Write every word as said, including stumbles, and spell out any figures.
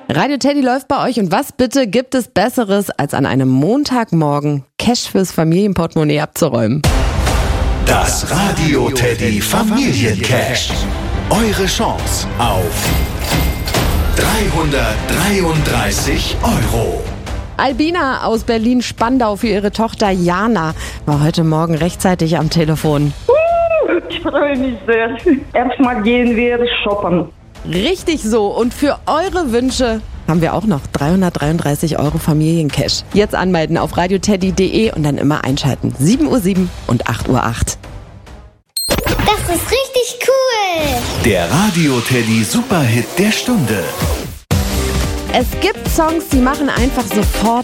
Radio Teddy läuft bei euch und was bitte gibt es Besseres, als an einem Montagmorgen Cash fürs Familienportemonnaie abzuräumen? Das Radio Teddy Familiencash. Eure Chance auf dreihundertdreiunddreißig Euro. Albina aus Berlin-Spandau für ihre Tochter Jana war heute Morgen rechtzeitig am Telefon. Ich freue mich sehr. Erstmal gehen wir shoppen. Richtig so. Und für eure Wünsche haben wir auch noch dreihundertdreiunddreißig Euro Familiencash. Jetzt anmelden auf radioteddy punkt de und dann immer einschalten. sieben Uhr sieben und acht Uhr acht. Das ist richtig cool. Der Radio Teddy Superhit der Stunde. Es gibt Songs, die machen einfach sofort